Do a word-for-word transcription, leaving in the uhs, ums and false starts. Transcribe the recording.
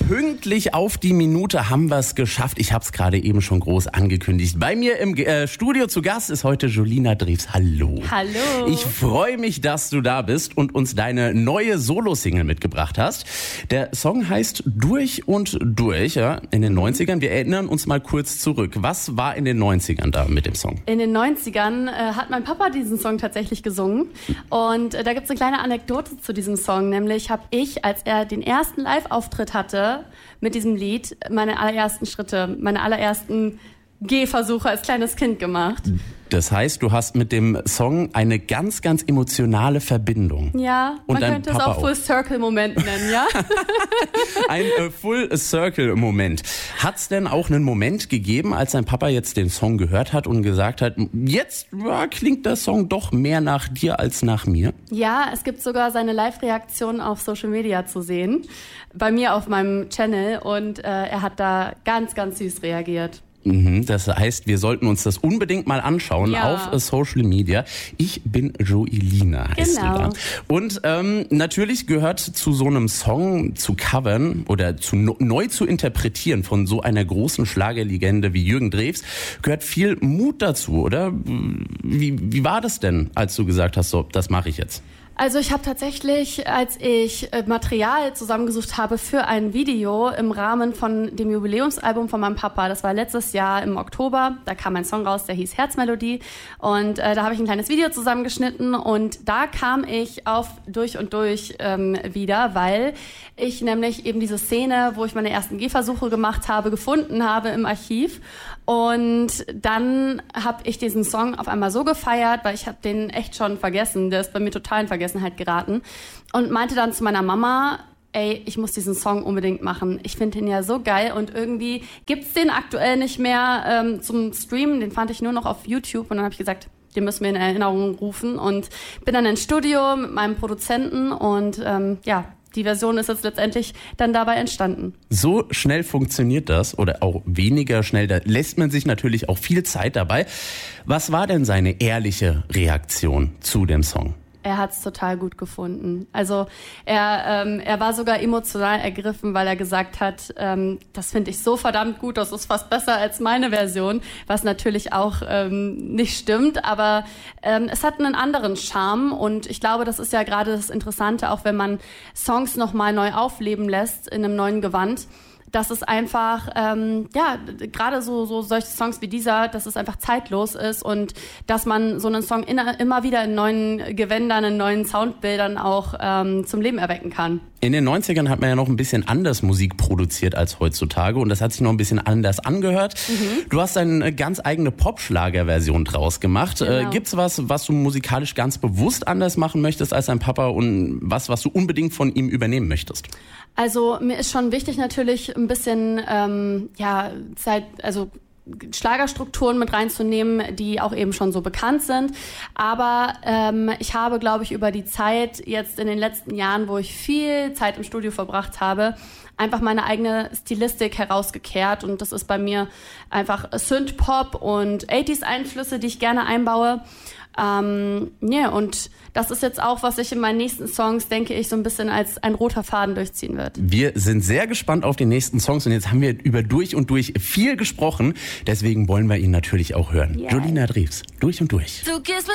Pünktlich auf die Minute haben wir es geschafft. Ich habe es gerade eben schon groß angekündigt. Bei mir im äh, Studio zu Gast ist heute Julina Drews. Hallo. Hallo. Ich freue mich, dass du da bist und uns deine neue Solo-Single mitgebracht hast. Der Song heißt Durch und Durch, ja, in den neunzigern. Wir erinnern uns mal kurz zurück. Was war in den neunzigern da mit dem Song? In den neunzigern äh, hat mein Papa diesen Song tatsächlich gesungen. Und äh, da gibt es eine kleine Anekdote zu diesem Song. Nämlich habe ich, als er den ersten Live-Auftritt hatte, mit diesem Lied meine allerersten Schritte, meine allerersten Gehversuche als kleines Kind gemacht. Das heißt, du hast mit dem Song eine ganz, ganz emotionale Verbindung. Ja, und man könnte es auch Full-Circle-Moment nennen, ja? Ein äh, Full-Circle-Moment. Hat es denn auch einen Moment gegeben, als dein Papa jetzt den Song gehört hat und gesagt hat, jetzt ja, klingt der Song doch mehr nach dir als nach mir? Ja, es gibt sogar seine Live-Reaktion auf Social Media zu sehen, bei mir auf meinem Channel, und äh, er hat da ganz, ganz süß reagiert. Das heißt, wir sollten uns das unbedingt mal anschauen, ja, auf Social Media. Ich bin Julina, heißt genau. du da. Und ähm, natürlich gehört zu so einem Song zu covern oder zu neu zu interpretieren von so einer großen Schlagerlegende wie Jürgen Drews, gehört viel Mut dazu, oder? Wie, wie war das denn, als du gesagt hast, so, das mache ich jetzt? Also ich habe tatsächlich, als ich Material zusammengesucht habe für ein Video im Rahmen von dem Jubiläumsalbum von meinem Papa, das war letztes Jahr im Oktober, da kam ein Song raus, der hieß Herzmelodie, und äh, da habe ich ein kleines Video zusammengeschnitten, und da kam ich auf Durch und Durch ähm, wieder, weil ich nämlich eben diese Szene, wo ich meine ersten Gehversuche gemacht habe, gefunden habe im Archiv, und dann habe ich diesen Song auf einmal so gefeiert, weil ich habe den echt schon vergessen, der ist bei mir total in Vergessenheit geraten, und meinte dann zu meiner Mama, ey, ich muss diesen Song unbedingt machen. Ich finde den ja so geil, und irgendwie gibt's den aktuell nicht mehr ähm, zum Streamen. Den fand ich nur noch auf YouTube, und dann habe ich gesagt, den müssen wir in Erinnerung rufen, und bin dann ins Studio mit meinem Produzenten, und ähm, ja, die Version ist jetzt letztendlich dann dabei entstanden. So schnell funktioniert das, oder auch weniger schnell, da lässt man sich natürlich auch viel Zeit dabei. Was war denn seine ehrliche Reaktion zu dem Song? Er hat es total gut gefunden. Also er, ähm, er war sogar emotional ergriffen, weil er gesagt hat, ähm, das finde ich so verdammt gut, das ist fast besser als meine Version, was natürlich auch ähm, nicht stimmt, aber ähm, es hat einen anderen Charme, und ich glaube, das ist ja gerade das Interessante, auch wenn man Songs nochmal neu aufleben lässt in einem neuen Gewand, dass es einfach, ähm, ja, gerade so, so solche Songs wie dieser, dass es einfach zeitlos ist, und dass man so einen Song in, immer wieder in neuen Gewändern, in neuen Soundbildern auch ähm, zum Leben erwecken kann. In den neunzigern hat man ja noch ein bisschen anders Musik produziert als heutzutage, und das hat sich noch ein bisschen anders angehört. Mhm. Du hast eine ganz eigene Pop-Schlager-Version draus gemacht. Genau. Äh, gibt's was, was du musikalisch ganz bewusst anders machen möchtest als dein Papa, und was, was du unbedingt von ihm übernehmen möchtest? Also mir ist schon wichtig, natürlich ein bisschen ähm, ja Zeit, also Schlagerstrukturen mit reinzunehmen, die auch eben schon so bekannt sind. Aber ähm, ich habe, glaube ich, über die Zeit jetzt in den letzten Jahren, wo ich viel Zeit im Studio verbracht habe, einfach meine eigene Stilistik herausgekehrt. Und das ist bei mir einfach Synth-Pop und achtziger-Einflüsse, die ich gerne einbaue. Ähm, yeah, und das ist jetzt auch, was ich in meinen nächsten Songs, denke ich, so ein bisschen als ein roter Faden durchziehen wird. Wir sind sehr gespannt auf die nächsten Songs, und jetzt haben wir über Durch und Durch viel gesprochen. Deswegen wollen wir ihn natürlich auch hören. Yeah. Julina Drews, Durch und Durch. Du gehst